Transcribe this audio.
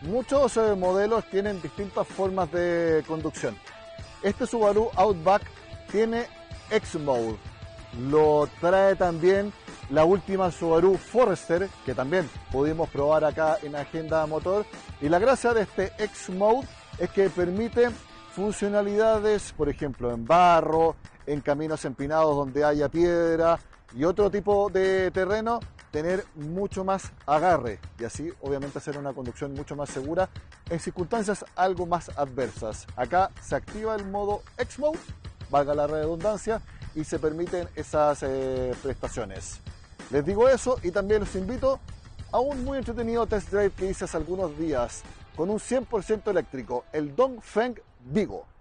Muchos modelos tienen distintas formas de conducción. Este Subaru Outback tiene X-Mode. Lo trae también la última Subaru Forester, que también pudimos probar acá en Agenda Motor. Y la gracia de este X-Mode es que permite funcionalidades, por ejemplo, en barro, en caminos empinados donde haya piedra y otro tipo de terreno, tener mucho más agarre y así obviamente hacer una conducción mucho más segura en circunstancias algo más adversas. Acá se activa el modo X-Mode, valga la redundancia, y se permiten esas prestaciones. Les digo eso y también los invito a un muy entretenido test drive que hice hace algunos días con un 100% eléctrico, el Dongfeng Vigo.